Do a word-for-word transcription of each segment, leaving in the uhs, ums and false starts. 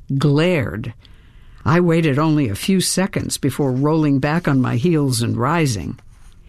glared. I waited only a few seconds before rolling back on my heels and rising.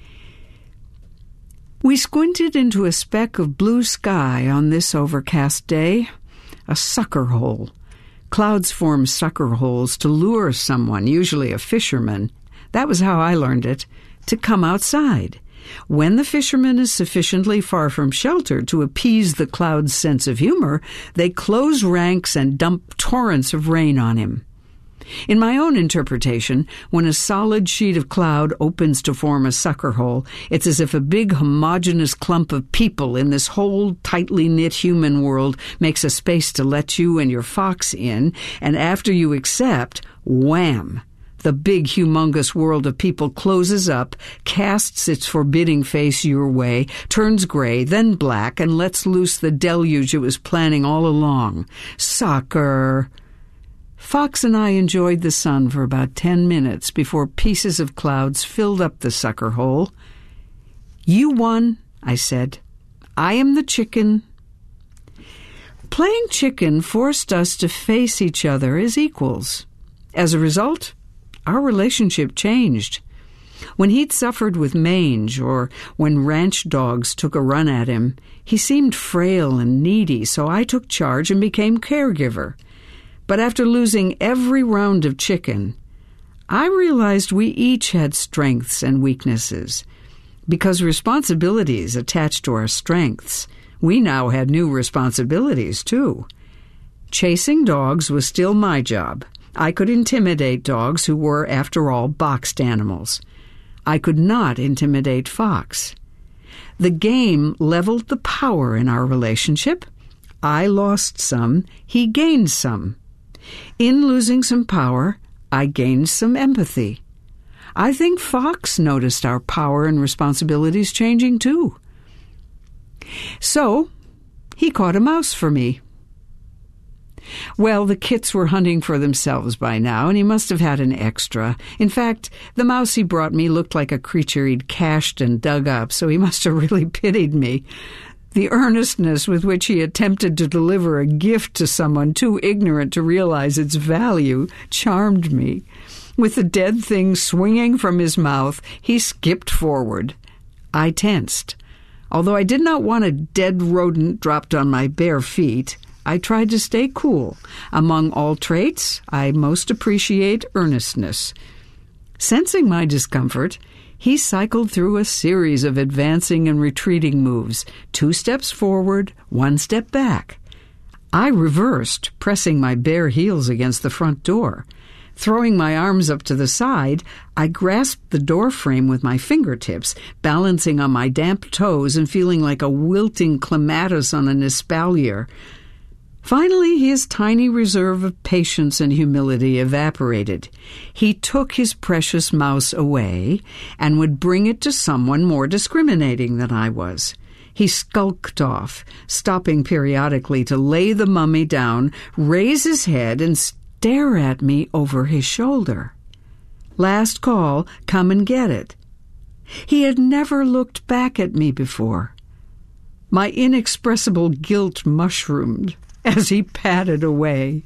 We squinted into a speck of blue sky on this overcast day, a sucker hole. Clouds form sucker holes to lure someone, usually a fisherman. That was how I learned it, to come outside. When the fisherman is sufficiently far from shelter to appease the cloud's sense of humor, they close ranks and dump torrents of rain on him. In my own interpretation, when a solid sheet of cloud opens to form a sucker hole, it's as if a big homogeneous clump of people in this whole tightly knit human world makes a space to let you and your fox in, and after you accept, wham! The big, humongous world of people closes up, casts its forbidding face your way, turns gray, then black, and lets loose the deluge it was planning all along. Sucker! Fox and I enjoyed the sun for about ten minutes before pieces of clouds filled up the sucker hole. "You won," I said. "I am the chicken." Playing chicken forced us to face each other as equals. As a result, our relationship changed. When he'd suffered with mange, or when ranch dogs took a run at him, he seemed frail and needy, so I took charge and became caregiver. But after losing every round of chicken, I realized we each had strengths and weaknesses. Because responsibilities attached to our strengths, we now had new responsibilities, too. Chasing dogs was still my job. I could intimidate dogs who were, after all, boxed animals. I could not intimidate Fox. The game leveled the power in our relationship. I lost some, he gained some. In losing some power, I gained some empathy. I think Fox noticed our power and responsibilities changing too. So, he caught a mouse for me. Well, the kits were hunting for themselves by now, and he must have had an extra. In fact, the mouse he brought me looked like a creature he'd cached and dug up, so he must have really pitied me. The earnestness with which he attempted to deliver a gift to someone too ignorant to realize its value charmed me. With the dead thing swinging from his mouth, he skipped forward. I tensed. Although I did not want a dead rodent dropped on my bare feet, I tried to stay cool. Among all traits, I most appreciate earnestness. Sensing my discomfort, he cycled through a series of advancing and retreating moves, two steps forward, one step back. I reversed, pressing my bare heels against the front door. Throwing my arms up to the side, I grasped the door frame with my fingertips, balancing on my damp toes and feeling like a wilting clematis on an espalier. Finally, his tiny reserve of patience and humility evaporated. He took his precious mouse away and would bring it to someone more discriminating than I was. He skulked off, stopping periodically to lay the mummy down, raise his head, and stare at me over his shoulder. Last call, come and get it. He had never looked back at me before. My inexpressible guilt mushroomed as he padded away.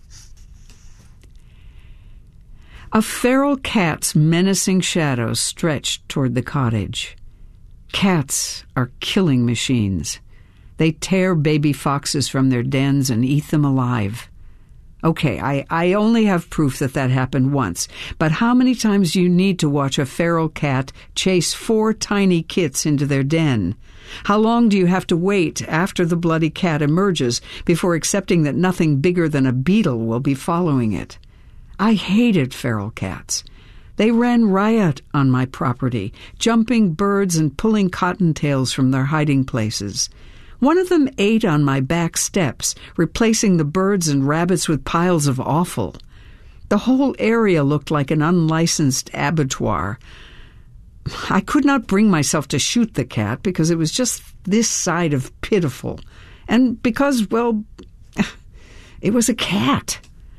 A feral cat's menacing shadow stretched toward the cottage. Cats are killing machines. They tear baby foxes from their dens and eat them alive. Okay, I, I only have proof that that happened once, but how many times do you need to watch a feral cat chase four tiny kits into their den? How long do you have to wait after the bloody cat emerges before accepting that nothing bigger than a beetle will be following it? I hated feral cats. They ran riot on my property, jumping birds and pulling cottontails from their hiding places. One of them ate on my back steps, replacing the birds and rabbits with piles of offal. The whole area looked like an unlicensed abattoir. I could not bring myself to shoot the cat because it was just this side of pitiful. And because, well, it was a cat.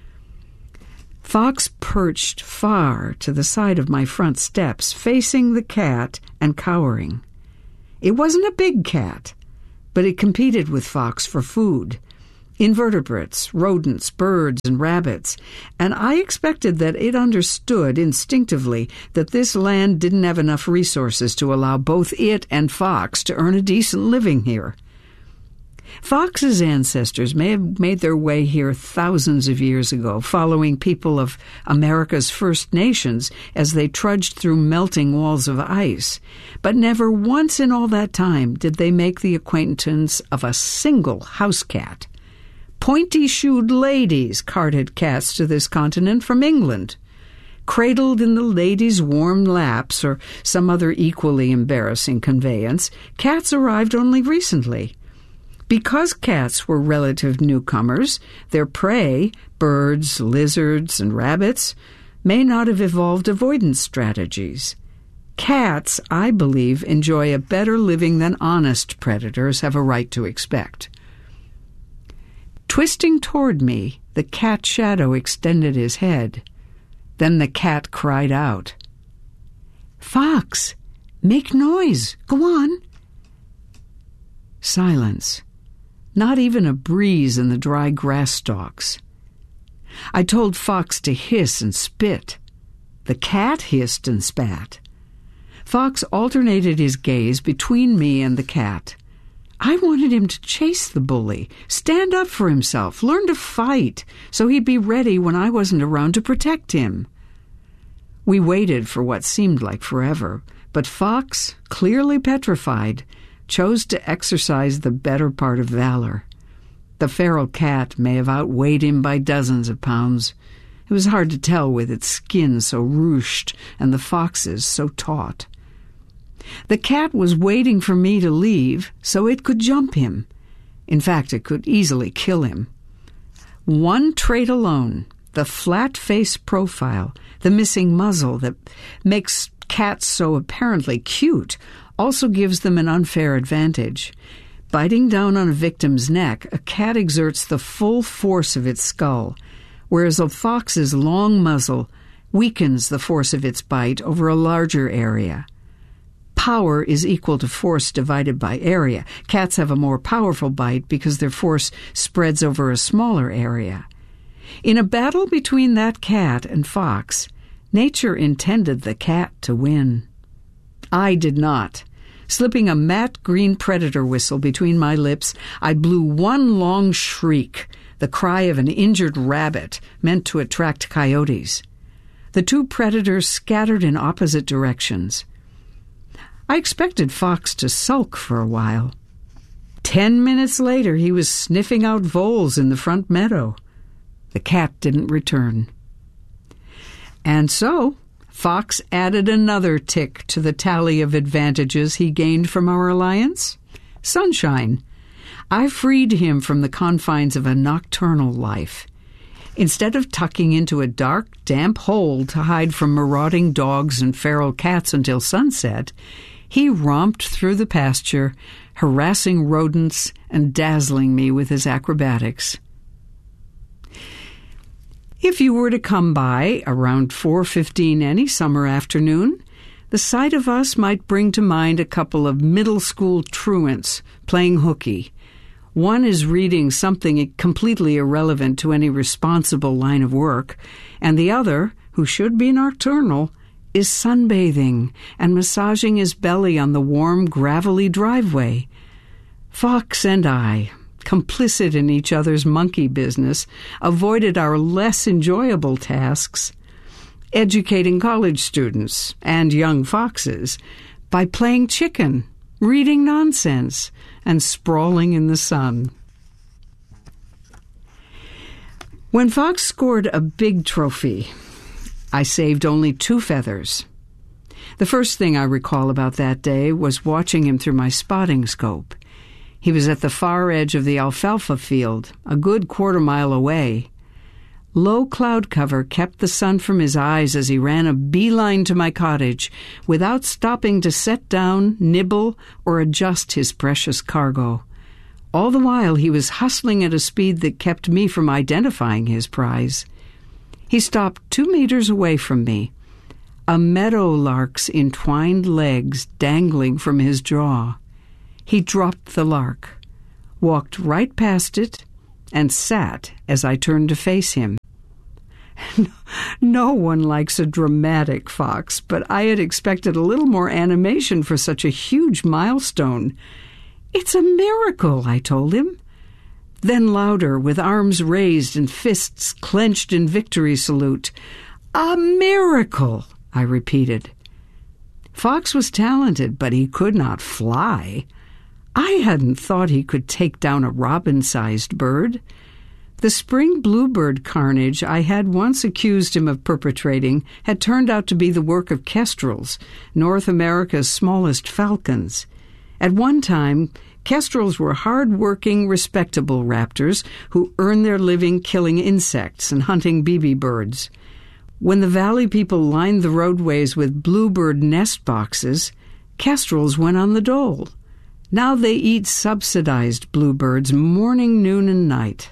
Fox perched far to the side of my front steps, facing the cat and cowering. It wasn't a big cat, but it competed with Fox for food. invertebrates, rodents, birds, and rabbits, and I expected that it understood instinctively that this land didn't have enough resources to allow both it and Fox to earn a decent living here. Fox's ancestors may have made their way here thousands of years ago, following people of America's First Nations as they trudged through melting walls of ice. But never once in all that time did they make the acquaintance of a single house cat. Pointy-shoed ladies carted cats to this continent from England. Cradled in the ladies' warm laps or some other equally embarrassing conveyance, cats arrived only recently. Because cats were relative newcomers, their prey, birds, lizards, and rabbits, may not have evolved avoidance strategies. Cats, I believe, enjoy a better living than honest predators have a right to expect. Twisting toward me, the cat shadow extended his head. Then the cat cried out, "Fox, make noise! Go on!" Silence. Not even a breeze in the dry grass stalks. I told Fox to hiss and spit. The cat hissed and spat. Fox alternated his gaze between me and the cat. I wanted him to chase the bully, stand up for himself, learn to fight, so he'd be ready when I wasn't around to protect him. We waited for what seemed like forever, but Fox, clearly petrified, chose to exercise the better part of valor. The feral cat may have outweighed him by dozens of pounds. It was hard to tell with its skin so ruched and the fox's so taut. The cat was waiting for me to leave so it could jump him. In fact, it could easily kill him. One trait alone, the flat face profile, the missing muzzle that makes cats so apparently cute, also gives them an unfair advantage. Biting down on a victim's neck, a cat exerts the full force of its skull, whereas a fox's long muzzle weakens the force of its bite over a larger area. Power is equal to force divided by area. Cats have a more powerful bite because their force spreads over a smaller area. In a battle between that cat and Fox, nature intended the cat to win. I did not. Slipping a matte green predator whistle between my lips, I blew one long shriek, the cry of an injured rabbit meant to attract coyotes. The two predators scattered in opposite directions. I expected Fox to sulk for a while. Ten minutes later, he was sniffing out voles in the front meadow. The cat didn't return. And so, Fox added another tick to the tally of advantages he gained from our alliance. Sunshine. I freed him from the confines of a nocturnal life. Instead of tucking into a dark, damp hole to hide from marauding dogs and feral cats until sunset, he romped through the pasture, harassing rodents and dazzling me with his acrobatics. If you were to come by around four fifteen any summer afternoon, the sight of us might bring to mind a couple of middle school truants playing hooky. One is reading something completely irrelevant to any responsible line of work, and the other, who should be nocturnal, is sunbathing and massaging his belly on the warm, gravelly driveway. Fox and I, complicit in each other's monkey business, avoided our less enjoyable tasks, educating college students and young foxes, by playing chicken, reading nonsense, and sprawling in the sun. When Fox scored a big trophy, I saved only two feathers. The first thing I recall about that day was watching him through my spotting scope. He was at the far edge of the alfalfa field, a good quarter mile away. Low cloud cover kept the sun from his eyes as he ran a beeline to my cottage without stopping to set down, nibble, or adjust his precious cargo. All the while he was hustling at a speed that kept me from identifying his prize. He stopped two meters away from me, a meadowlark's entwined legs dangling from his jaw. He dropped the lark, walked right past it, and sat as I turned to face him. No one likes a dramatic fox, but I had expected a little more animation for such a huge milestone. "It's a miracle," I told him. Then louder, with arms raised and fists clenched in victory salute. "A miracle," I repeated. Fox was talented, but he could not fly. I hadn't thought he could take down a robin-sized bird. The spring bluebird carnage I had once accused him of perpetrating had turned out to be the work of kestrels, North America's smallest falcons. At one time, kestrels were hard-working, respectable raptors who earned their living killing insects and hunting B B birds. When the valley people lined the roadways with bluebird nest boxes, kestrels went on the dole. Now they eat subsidized bluebirds morning, noon, and night.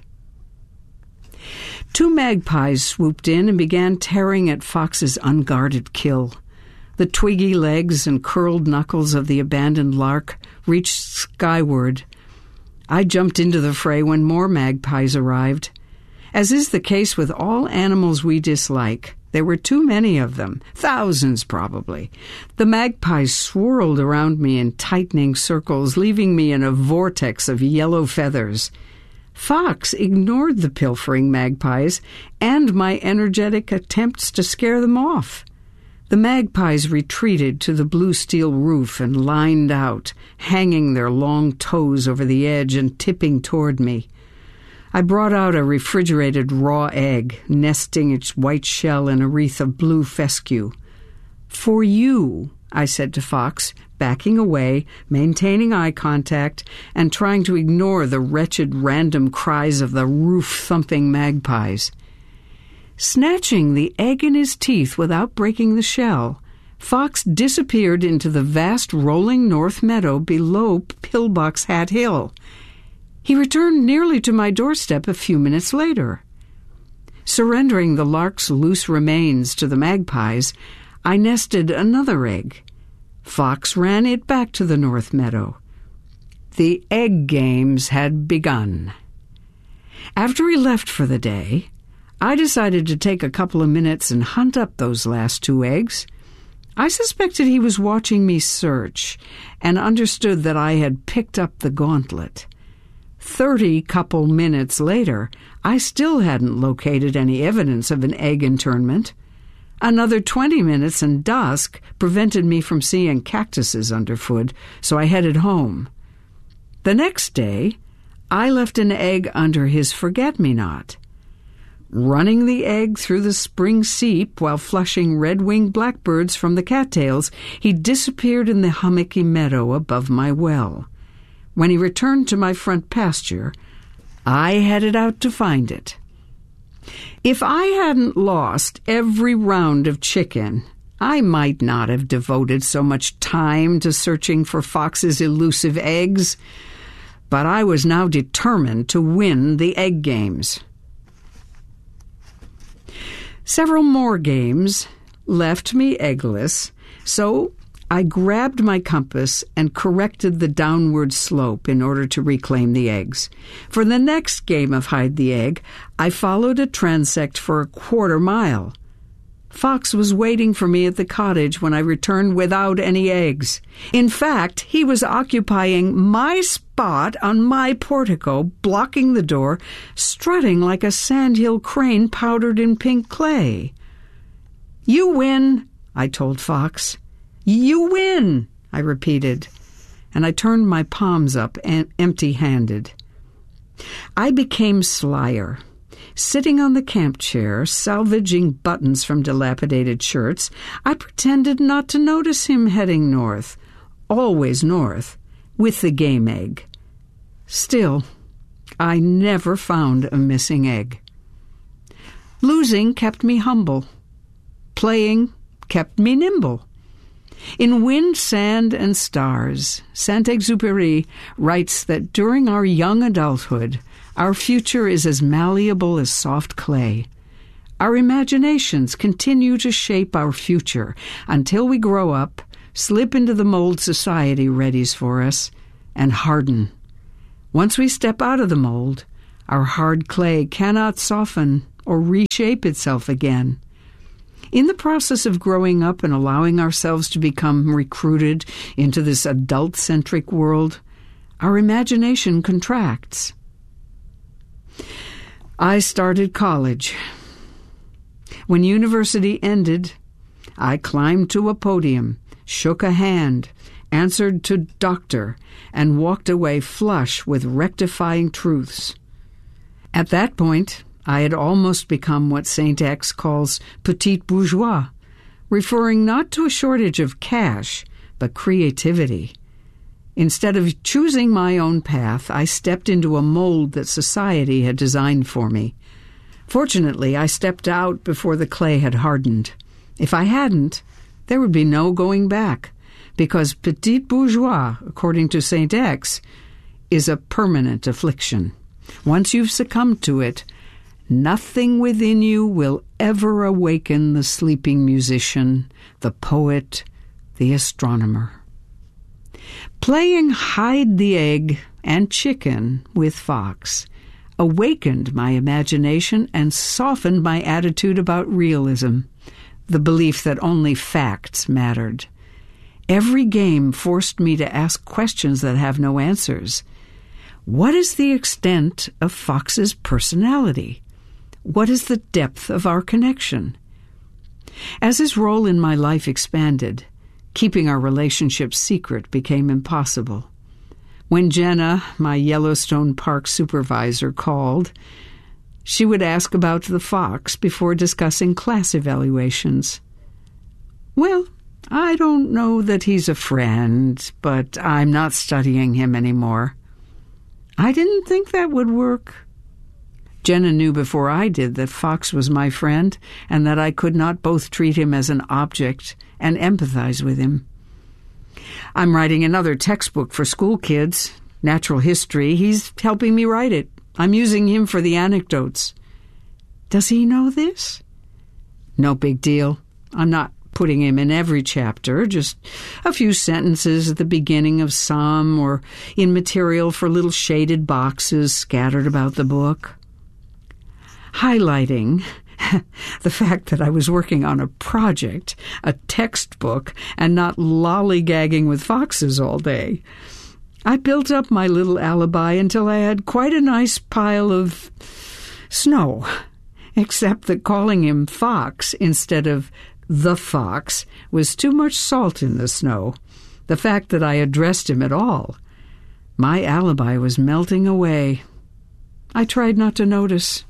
Two magpies swooped in and began tearing at Fox's unguarded kill. The twiggy legs and curled knuckles of the abandoned lark reached skyward. I jumped into the fray when more magpies arrived. As is the case with all animals we dislike, there were too many of them, thousands probably. The magpies swirled around me in tightening circles, leaving me in a vortex of yellow feathers. Fox ignored the pilfering magpies and my energetic attempts to scare them off. The magpies retreated to the blue steel roof and lined out, hanging their long toes over the edge and tipping toward me. I brought out a refrigerated raw egg, nesting its white shell in a wreath of blue fescue. "For you," I said to Fox, backing away, maintaining eye contact, and trying to ignore the wretched random cries of the roof-thumping magpies. Snatching the egg in his teeth without breaking the shell, Fox disappeared into the vast rolling north meadow below Pillbox Hat Hill. He returned nearly to my doorstep a few minutes later. Surrendering the lark's loose remains to the magpies, I nested another egg. Fox ran it back to the north meadow. The egg games had begun. After he left for the day, I decided to take a couple of minutes and hunt up those last two eggs. I suspected he was watching me search and understood that I had picked up the gauntlet. Thirty couple minutes later, I still hadn't located any evidence of an egg internment. Another twenty minutes and dusk prevented me from seeing cactuses underfoot, so I headed home. The next day, I left an egg under his forget-me-not. Running the egg through the spring seep while flushing red-winged blackbirds from the cattails, he disappeared in the hummocky meadow above my well. When he returned to my front pasture, I headed out to find it. If I hadn't lost every round of chicken, I might not have devoted so much time to searching for Fox's elusive eggs, but I was now determined to win the egg games. Several more games left me eggless, so I grabbed my compass and corrected the downward slope in order to reclaim the eggs. For the next game of Hide the Egg, I followed a transect for a quarter mile. Fox was waiting for me at the cottage when I returned without any eggs. In fact, he was occupying my spot on my portico, blocking the door, strutting like a sandhill crane powdered in pink clay. "You win," I told Fox. "You win," I repeated, and I turned my palms up em- empty-handed. I became slyer. Sitting on the camp chair, salvaging buttons from dilapidated shirts, I pretended not to notice him heading north, always north, with the game egg. Still, I never found a missing egg. Losing kept me humble. Playing kept me nimble. In Wind, Sand, and Stars, Saint-Exupéry writes that during our young adulthood, our future is as malleable as soft clay. Our imaginations continue to shape our future until we grow up, slip into the mold society readies for us, and harden. Once we step out of the mold, Our hard clay cannot soften or reshape itself again. In the process of growing up and allowing ourselves to become recruited into this adult-centric world, our imagination contracts. I started college. When university ended, I climbed to a podium, shook a hand, answered to doctor, and walked away flush with rectifying truths. At that point, I had almost become what Saint X calls petit bourgeois, referring not to a shortage of cash, but creativity. Instead of choosing my own path, I stepped into a mold that society had designed for me. Fortunately, I stepped out before the clay had hardened. If I hadn't, there would be no going back, because petit bourgeois, according to Saint X, is a permanent affliction. Once you've succumbed to it, nothing within you will ever awaken the sleeping musician, the poet, the astronomer. Playing hide the egg and chicken with Fox awakened my imagination and softened my attitude about realism, the belief that only facts mattered. Every game forced me to ask questions that have no answers. What is the extent of Fox's personality? What is the depth of our connection? As his role in my life expanded, keeping our relationship secret became impossible. When Jenna, my Yellowstone Park supervisor, called, she would ask about the fox before discussing class evaluations. Well, I don't know that he's a friend, but I'm not studying him anymore. I didn't think that would work. Jenna knew before I did that Fox was my friend and that I could not both treat him as an object and empathize with him. I'm writing another textbook for school kids, natural history. He's helping me write it. I'm using him for the anecdotes. Does he know this? No big deal. I'm not putting him in every chapter, just a few sentences at the beginning of some or in material for little shaded boxes scattered about the book. Highlighting the fact that I was working on a project, a textbook, and not lollygagging with foxes all day. I built up my little alibi until I had quite a nice pile of snow, except that calling him Fox instead of the Fox was too much salt in the snow. The fact that I addressed him at all. My alibi was melting away. I tried not to notice.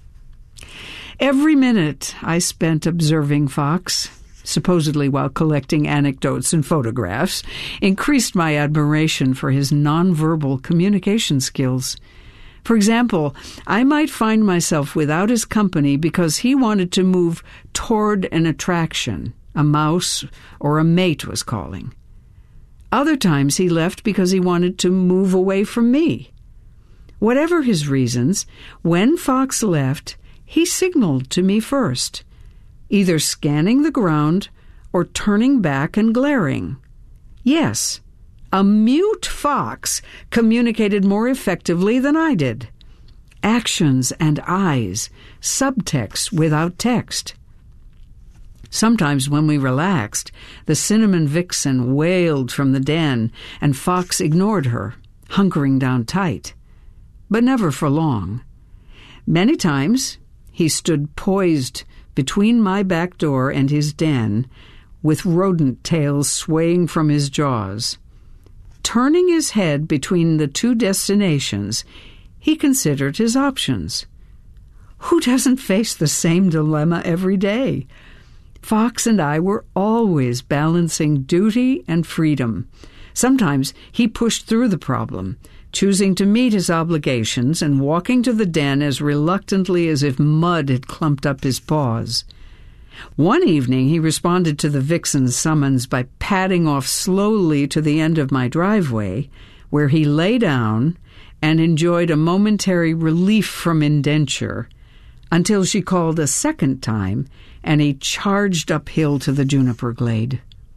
Every minute I spent observing Fox, supposedly while collecting anecdotes and photographs, increased my admiration for his nonverbal communication skills. For example, I might find myself without his company because he wanted to move toward an attraction, a mouse or a mate was calling. Other times he left because he wanted to move away from me. Whatever his reasons, when Fox left, he signaled to me first, either scanning the ground or turning back and glaring. Yes, a mute fox communicated more effectively than I did. Actions and eyes, subtext without text. Sometimes when we relaxed, the cinnamon vixen wailed from the den, and Fox ignored her, hunkering down tight. But never for long. Many times he stood poised between my back door and his den, with rodent tails swaying from his jaws. Turning his head between the two destinations, he considered his options. Who doesn't face the same dilemma every day? Fox and I were always balancing duty and freedom. Sometimes he pushed through the problem, choosing to meet his obligations and walking to the den as reluctantly as if mud had clumped up his paws. One evening he responded to the vixen's summons by padding off slowly to the end of my driveway, where he lay down and enjoyed a momentary relief from indenture, until she called a second time and he charged uphill to the juniper glade.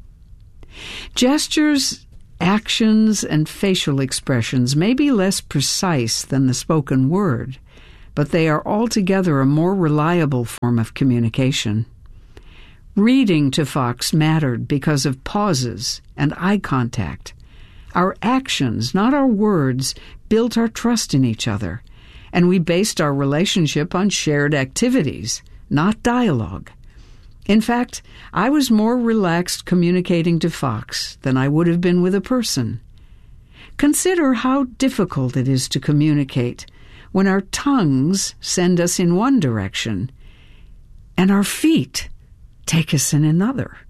Gestures, actions, and facial expressions may be less precise than the spoken word, but they are altogether a more reliable form of communication. Reading to Fox mattered because of pauses and eye contact. Our actions, not our words, built our trust in each other, and we based our relationship on shared activities, not dialogue. In fact, I was more relaxed communicating to Fox than I would have been with a person. Consider how difficult it is to communicate when our tongues send us in one direction and our feet take us in another.